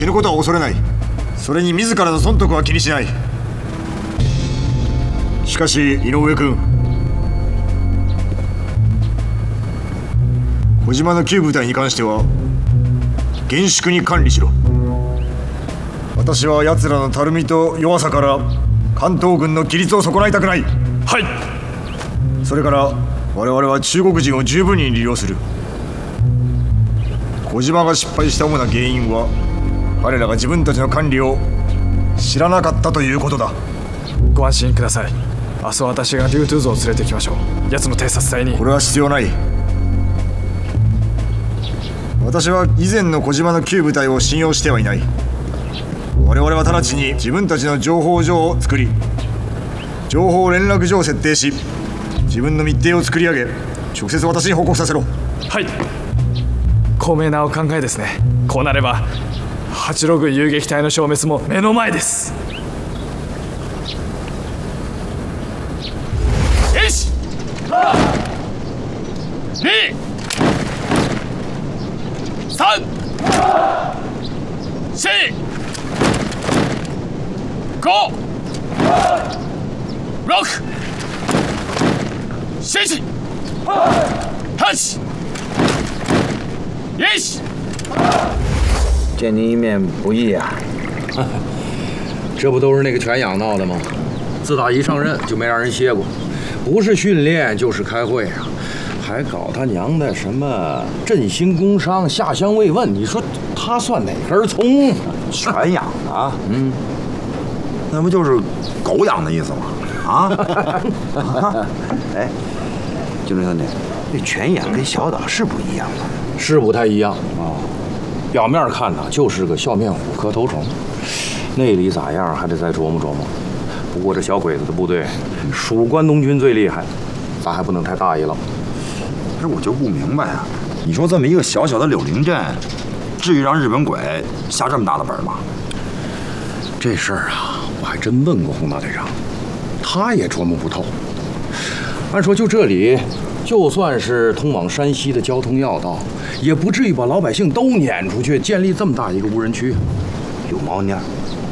死ぬことは恐れない。それに自らの損得は気にしない。しかし井上君、小島の旧部隊に関しては厳粛に管理しろ。私は奴らのたるみと弱さから関東軍の規律を損ないたくない。 はい。 それから我々は中国人を十分に利用する。小島が失敗した主な原因は彼らが自分たちの管理を知らなかったということだ。 ご安心ください。明日私がリュウトゥーズを連れてきましょう。奴の偵察隊に。 これは必要ない。私は以前の小島の旧部隊を信用してはいない。我々は直ちに自分たちの情報所を作り、情報連絡所を設定し、自分の密偵を作り上げ、直接私に報告させろ。 はい。高明なお考えですね。こうなれば八路軍遊撃隊の消滅も目の前です。1、2、3、4、5、6、7、8、1。 见您一面不易啊。 这不都是那个全养闹的吗？自打一上任就没让人歇过，不是训练就是开会啊，还搞他娘的什么振兴工商、下乡慰问，你说他算哪根葱？ 全养的，那不就是狗养的意思吗？啊？哎，金龙兄弟，那全养跟小岛是不一样的， 是不太一样啊。表面看呢就是个笑面虎、磕头虫，内里咋样还得再琢磨琢磨。不过这小鬼子的部队属关东军最厉害，咱还不能太大意了。 可是我就不明白啊，你说这么一个小小的柳林镇，至于让日本鬼下这么大的本吗？ 这事儿啊，我还真问过洪大队长，他也琢磨不透。按说就这里，就算是通往山西的交通要道，也不至于把老百姓都撵出去，建立这么大一个无人区。 有猫腻儿，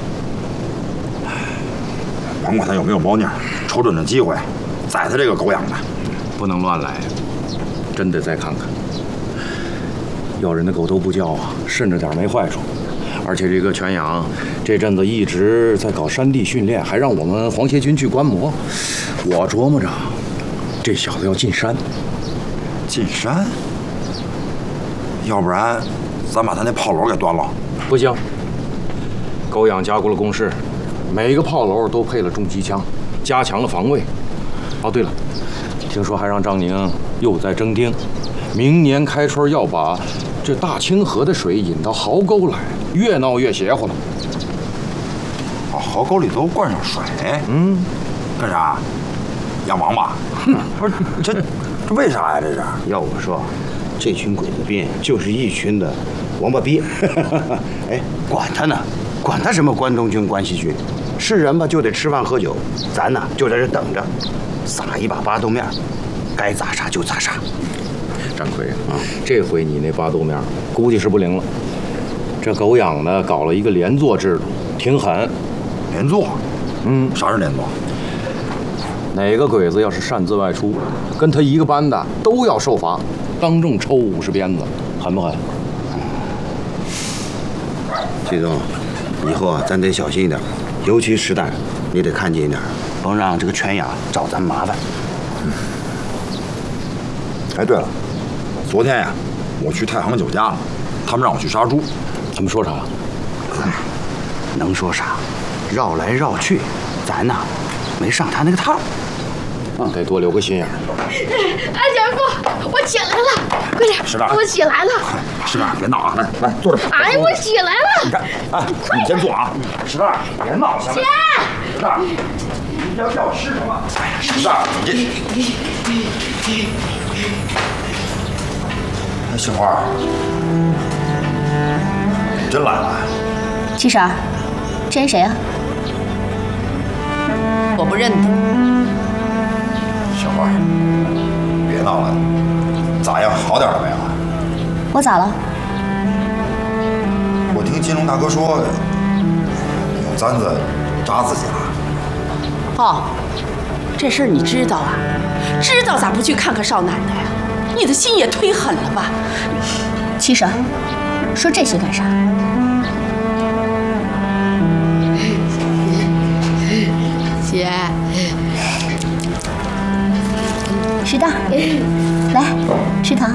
甭管他有没有猫腻儿，瞅准这机会，宰他这个狗养的， 不能乱来，真得再看看。要人的狗都不叫啊，慎着点没坏处。而且这个全养这阵子一直在搞山地训练，还让我们皇协军去观摩。我琢磨着，这小子要进山。 进山？要不然，咱把他那炮楼给端了。 不行，狗养加固了工事，每一个炮楼都配了重机枪，加强了防卫。哦，对了，听说还让张宁又在征丁，明年开春要把这大清河的水引到壕沟来，越闹越邪乎了。 把壕沟里头灌上水？干啥？养王八？不是，这为啥呀？这是？ 要我说，这群鬼子兵就是一群的王八鳖。哎，管他呢，管他什么关东军、关西军，是人吧就得吃饭喝酒，咱呢就在这等着，撒一把巴豆面，该咋杀就咋杀。 张奎啊，这回你那巴豆面估计是不灵了。这狗养的搞了一个连坐制度，挺狠。 连坐？啥是连坐？ 哪个鬼子要是擅自外出，跟他一个班的都要受罚，当众抽50鞭子，狠不狠？ 季总，以后啊，咱得小心一点，尤其实弹，你得看紧一点，甭让这个全养找咱麻烦。 哎，对了，昨天呀，我去太行酒家了，他们让我去杀猪。 他们说啥？ 能说啥？绕来绕去，咱呐没上他那个套。 得多留个心眼。 哎，小夫，我起来了，快点！ 石大， 我起来了。 石大，别闹啊！来坐着。 哎，我起来了。 你看，哎，你先坐啊。石大，别闹，行吗？石大，你要叫我吃什么？哎呀，石大，你哎，杏花，你真来了。 七婶，这人谁啊？ 我不认得。 小花，别闹了，咋样？好点了没有？ 我咋了？ 我听听金龙大哥说，有簪子扎自己了。 哦，这事儿你知道啊？知道咋不去看看少奶奶呀？你的心也忒狠了吧？ 七婶，说这些干啥？ 姐， 石大，来吃糖。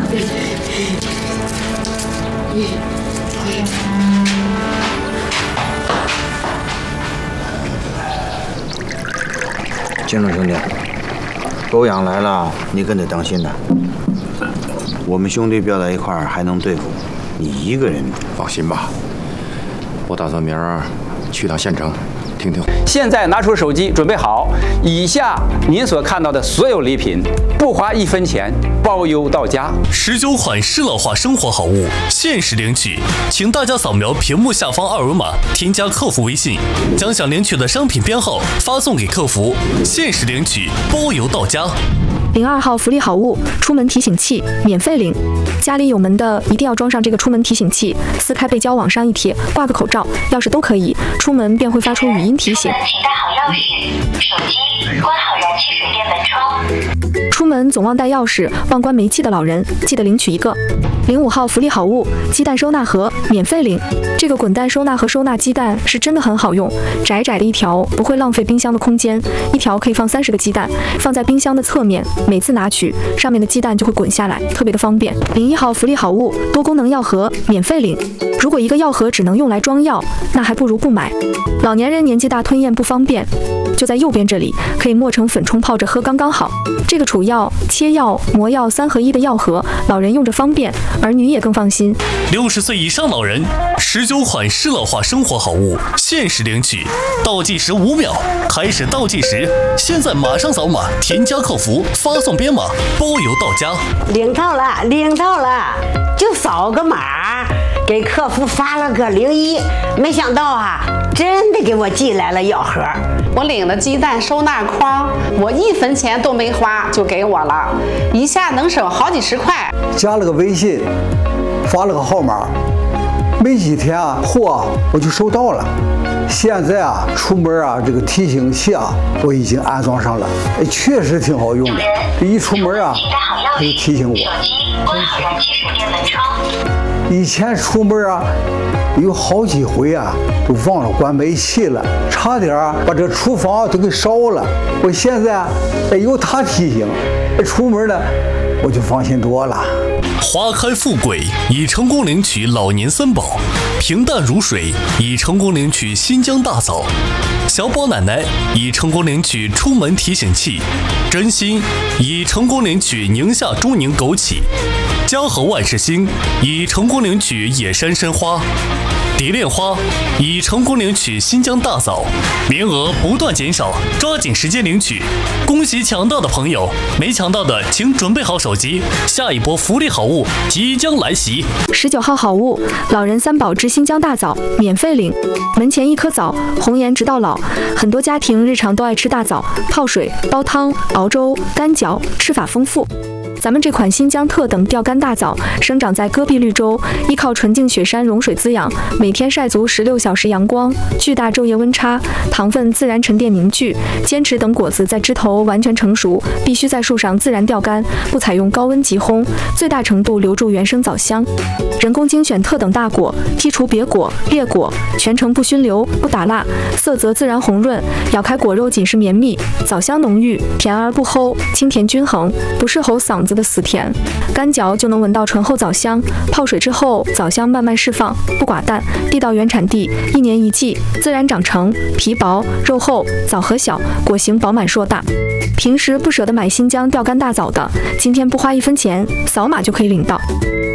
金龙兄弟，狗养来了，你可得当心呐。我们兄弟飙在一块儿还能对付，你一个人放心吧，我打算明儿去趟县城，听听。 现在拿出手机，准备好，以下您所看到的所有礼品，不花1分钱，包邮到家。 19款适老化生活好物，限时领取，请大家扫描屏幕下方2维码，添加客服微信，将想领取的商品编号发送给客服，限时领取，包邮到家。 02号福利好物，出门提醒器免费领。家里有门的一定要装上这个出门提醒器，撕开背胶往上一贴，挂个口罩、钥匙都可以，出门便会发出语音提醒。 请带好钥匙、手机，关好燃气水电门窗。 出门总忘带钥匙、忘关煤气的老人，记得领取一个。05号福利好物，鸡蛋收纳盒免费领。这个滚蛋收纳盒收纳鸡蛋是真的很好用，窄窄的一条不会浪费冰箱的空间，一条可以放30个鸡蛋，放在冰箱的侧面，每次拿取上面的鸡蛋就会滚下来，特别的方便。01号福利好物，多功能药盒免费领。如果一个药盒只能用来装药，那还不如不买。老年人年纪大吞咽不方便，就在右边这里，可以磨成粉冲泡着喝刚刚好。这个储药、切药、磨药3合1的药盒，老人用着方便，儿女也更放心。 60岁以上老人，19款适老化生活好物，限时领取，倒计时5秒，开始倒计时，现在马上扫码，添加客服，发送编码，包邮到家。 领到了，就扫个码，给客服发了个01，没想到啊，真的给我寄来了药盒。 我领了鸡蛋收纳筐，我1分钱都没花就给我了，一下能省好几十块。 加了个微信，发了个号码，没几天啊，货我就收到了。现在啊，出门啊，这个提醒器啊，我已经安装上了，确实挺好用的。这一出门啊，它就提醒我。 关好燃气水电门窗。 以前出门啊，有好几回啊，都忘了关煤气了，差点把这厨房都给烧了。我现在有它提醒，出门呢我就放心多了。 花开富贵已成功领取老年3宝，平淡如水已成功领取新疆大枣，小宝奶奶已成功领取出门提醒器，真心已成功领取宁夏中宁枸杞，嘉禾万事兴已成功领取野山参花，蝶恋花已成功领取新疆大枣，名额不断减少，抓紧时间领取。恭喜抢到的朋友，没抢到的请准备好手机，下一波福利好物即将来袭。 19号好物，老人3宝之新疆大枣免费领。门前1颗枣，红颜直到老。很多家庭日常都爱吃大枣，泡水、煲汤、熬粥、干嚼，吃法丰富。咱们这款新疆特等钓竿大枣生长在戈壁绿洲，依靠纯净雪山融水滋养，每天晒足16小时阳光，巨大昼夜温差，糖分自然沉淀凝聚，坚持等果子在枝头完全成熟，必须在树上自然钓竿，不采用高温急烘，最大程度留住原生枣香。人工精选特等大果，剔除瘪果、裂果，全程不熏流、不打蜡，色泽自然红润，咬开果肉紧实绵密，枣香浓郁，甜而不齁，清甜均衡，不适合嗓子的死甜。干嚼就能闻到醇厚枣香，泡水之后枣香慢慢释放，不寡淡，地道原产地，1年1季，自然长成，皮薄肉厚，枣核小，果形饱满硕大。平时不舍得买新疆钓竿大枣的，今天不花1分钱，扫码就可以领到。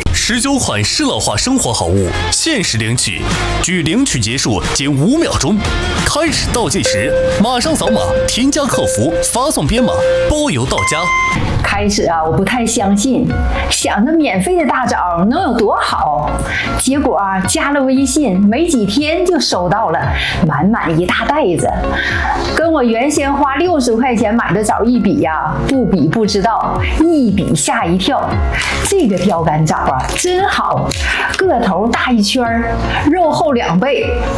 19款适老化生活好物，限时领取，距领取结束仅5秒钟，开始倒计时，马上扫码，添加客服，发送编码，包邮到家。 开始啊，我不太相信，想着免费的大枣能有多好，结果啊，加了微信没几天就收到了满满一大袋子，跟我原先花60块钱买的的枣一比呀，不比不知道，一比吓一跳。这个标杆枣啊，真好，个头大1圈，肉厚2倍，